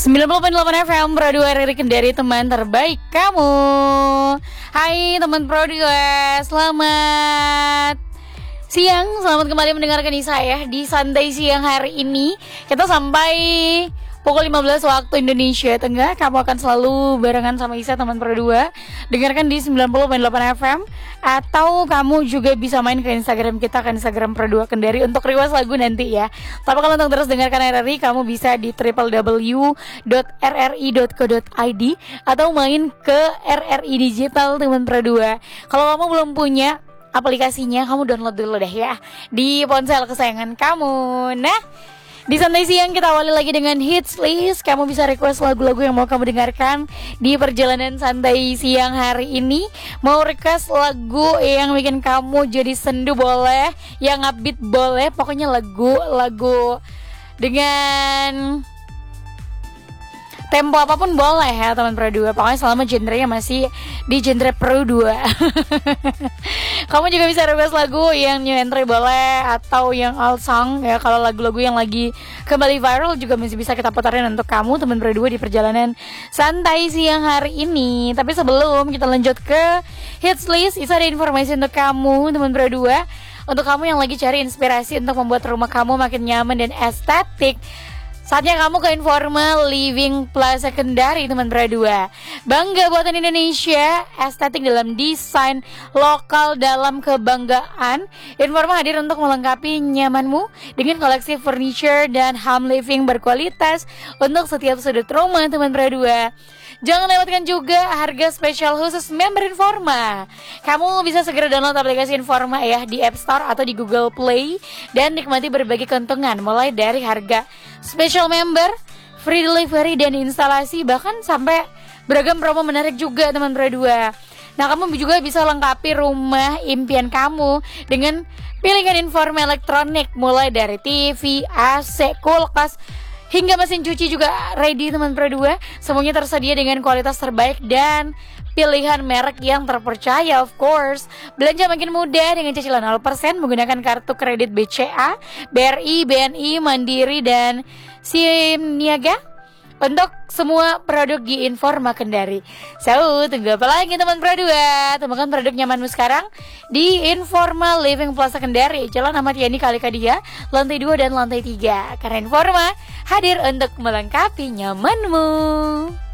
90,8 FM Pro 2 Riri Kendari, teman terbaik kamu. Hai teman Pro 2, selamat siang. Selamat kembali mendengarkan saya di santai siang hari ini. Kita sampai pukul 15 waktu Indonesia Tengah. Kamu akan selalu barengan sama Isa, teman Pro 2. Dengarkan di 90,8 FM. Atau kamu juga bisa main ke Instagram kita, ke Instagram Pro 2 Kendari untuk request lagu nanti ya. Tapi kalau untuk terus dengarkan RRI, kamu bisa di www.rri.co.id atau main ke RRI Digital, teman Pro 2. Kalau kamu belum punya aplikasinya, kamu download dulu deh ya di ponsel kesayangan kamu. Nah, di santai siang kita awali lagi dengan hits list. Kamu bisa request lagu-lagu yang mau kamu dengarkan di perjalanan santai siang hari ini. Mau request lagu yang bikin kamu jadi sendu boleh, yang upbeat boleh. Pokoknya lagu-lagu dengan tempo apapun boleh ya teman Pro 2. Pokoknya selama genrenya masih di genre Pro 2. Kamu juga bisa request lagu yang new entry boleh, atau yang old song ya. Kalau lagu-lagu yang lagi kembali viral juga masih bisa kita putarin untuk kamu teman Pro 2 di perjalanan santai siang hari ini. Tapi sebelum kita lanjut ke hits list, Isa ada informasi untuk kamu teman Pro 2. Untuk kamu yang lagi cari inspirasi untuk membuat rumah kamu makin nyaman dan estetik, saatnya kamu ke Informa Living Plaza Kendari, teman Pro 2. Bangga buatan Indonesia, estetik dalam desain, lokal dalam kebanggaan. Informa hadir untuk melengkapi nyamanmu dengan koleksi furniture dan home living berkualitas untuk setiap sudut rumah, teman Pro 2. Jangan lewatkan juga harga spesial khusus member Informa. Kamu bisa segera download aplikasi Informa ya di App Store atau di Google Play dan nikmati berbagai keuntungan mulai dari harga special member, free delivery dan instalasi, bahkan sampai beragam promo menarik juga teman Pro 2. Nah, kamu juga bisa lengkapi rumah impian kamu dengan pilihan Informa elektronik mulai dari TV, AC, kulkas, hingga mesin cuci juga ready teman Pro 2. Semuanya tersedia dengan kualitas terbaik dan pilihan merek yang terpercaya, of course. Belanja makin mudah dengan cicilan 0% menggunakan kartu kredit BCA, BRI, BNI, Mandiri, dan SIM Niaga untuk semua produk di Informa Kendari. So, tunggu apa lagi teman Pro 2? Temukan produk nyamanmu sekarang di Informa Living Plaza Kendari, Jalan Ahmad Yani Kalikadia, lantai 2 dan lantai 3. Karena Informa hadir untuk melengkapi nyamanmu.